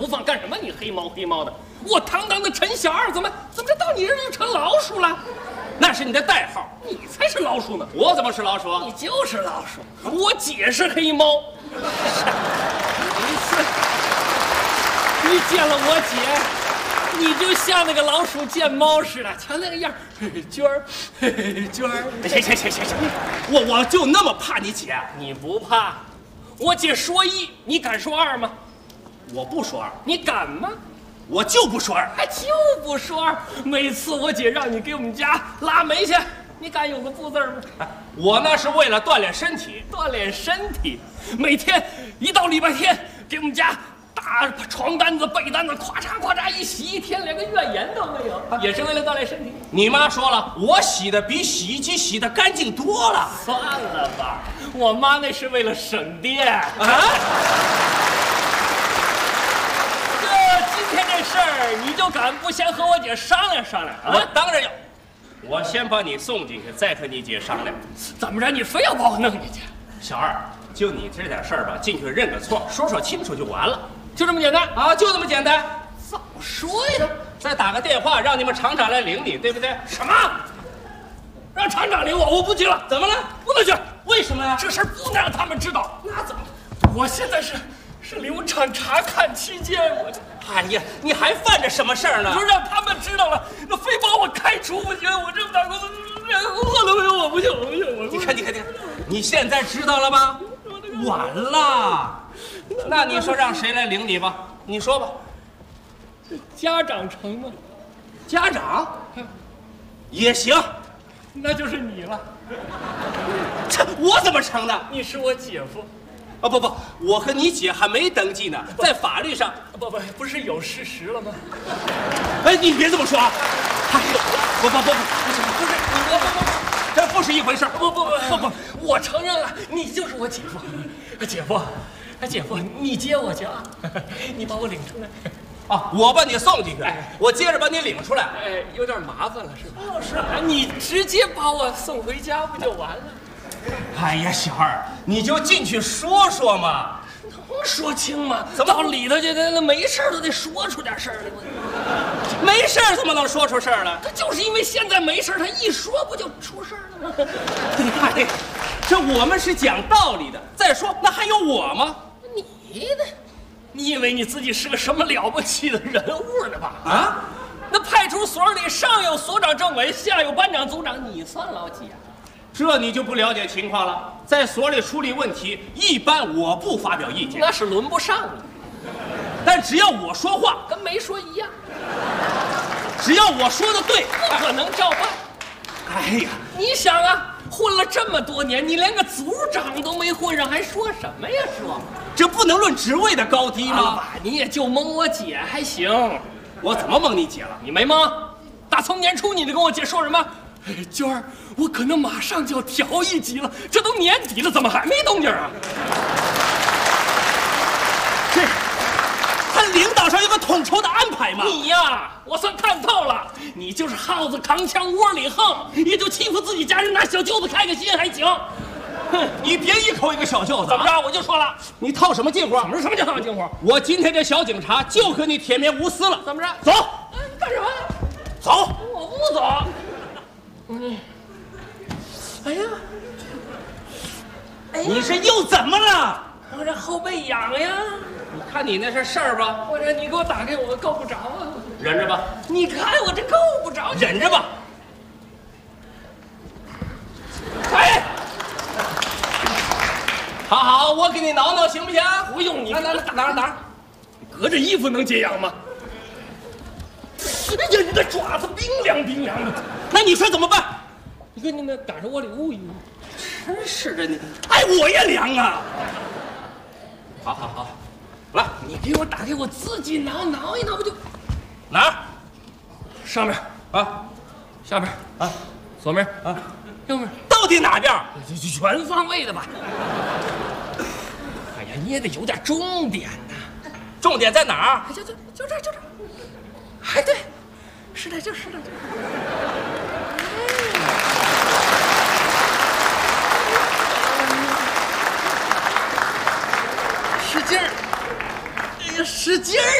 不放，干什么？你黑猫黑猫的，我堂堂的陈小二，怎么这到你这儿就成老鼠了？ 那是你的代号， 你才是老鼠呢！ 我怎么是老鼠？ 你就是老鼠，我姐是黑猫。你见了我姐，你就像那个老鼠见猫似的，瞧那个样，娟儿，娟儿。 行，我就那么怕你姐？ 你不怕？我姐说一，你敢说二吗？ 我不说二， 你敢吗？ 我就不说二， 还就不说二。每次我姐让你给我们家拉煤去，你敢有个不字吗？ 我那是为了锻炼身体， 锻炼身体。每天一到礼拜天，给我们家大床单子、被单子，咵嚓咵嚓一洗，一天连个怨言都没有，也是为了锻炼身体。 你妈说了，我洗的比洗衣机洗的干净多了。 算了吧，我妈那是为了省电啊。今天这事儿，你就敢不先和我姐商量商量啊？ 我当然要，我先把你送进去，再和你姐商量。 怎么着？你非要把我弄进去？ 小二，就你这点事儿吧，进去认个错，说清楚就完了， 就这么简单啊？就这么简单。 早说呀！ 再打个电话，让你们厂长来领你，对不对？ 什么？让厂长领我？我不去了。 怎么了？ 不能去。 为什么呀？ 这事儿不能让他们知道。 那怎么？ 我现在是流产查看期间，我。 哎呀，你还犯着什么事儿呢？ 不是让他们知道了，那非把我开除不行。我这么大工作，工作都没有，我不行。 你看，你现在知道了吧？晚了。那你说让谁来领你吧？你说吧。 家长成吗？ 家长也行， 那就是你了。 这我怎么成的？ 你是我姐夫。 啊不，我和你姐还没登记呢，在法律上不是有事实了吗？ 哎，你别这么说啊！不是，这不是一回事。 不，我承认了，你就是我姐夫。姐夫，你接我去啊！你把我领出来。 啊，我把你送进去，我接着把你领出来。 哎，有点麻烦了是吧？是啊，你直接把我送回家不就完了？ 哎呀，小二，你就进去说说嘛， 能说清吗？ 怎么到里头去？那没事都得说出点事儿来。 没事怎么能说出事儿来？ 他就是因为现在没事，他一说不就出事儿了吗？ 哎，这我们是讲道理的。再说，那还有我吗？ 你以为你自己是个什么了不起的人物呢吧？ 啊， 那派出所里上有所长、政委，下有班长、组长，你算老几啊？ 这你就不了解情况了。在所里处理问题，一般我不发表意见， 那是轮不上你。 但只要我说话， 跟没说一样。 只要我说的对， 不可能照办。 哎呀， 你想啊，混了这么多年，你连个组长都没混上，还说什么呀？说这不能论职位的高低吗？ 你也就蒙我姐还行。 我怎么蒙你姐了？ 你没蒙。打从年初你就跟我姐说什么？娟儿，我可能马上就要调一级了，这都年底了，怎么还没动静啊？ 这他领导上有个统筹的安排吗？ 你呀，我算看透了，你就是耗子扛枪窝里横，也就欺负自己家人，拿小舅子开个心还行。 哼，你别一口一个小舅子， 怎么着？我就说了， 你套什么近乎？ 什么叫套近乎？ 我今天这小警察就和你铁面无私了。 怎么着？ 走， 干什么？ 走！ 我不走。哎呀， 你是又怎么了？ 我这后背痒呀。 你看你那是事儿吧？ 我这你给我打开，我够不着啊。 忍着吧。 你看我这够不着， 忍着吧。哎，好，我给你挠挠行不行？ 不用你哪儿？ 隔着衣服能解痒吗？哎呀，你的爪子冰凉的。 那你说怎么办？ 你跟你那赶上窝里捂一捂。 真是的你，哎，我也凉啊。好，来， 你给我打开，我自己挠一挠不就？ 哪儿？ 上面啊， 下边啊， 左面啊， 右面， 到底哪边？ 全方位的吧。哎呀，你也得有点重点呐。 重点在哪儿？ 就这。哎，对，是的，就是的。使劲儿，哎呀，使劲儿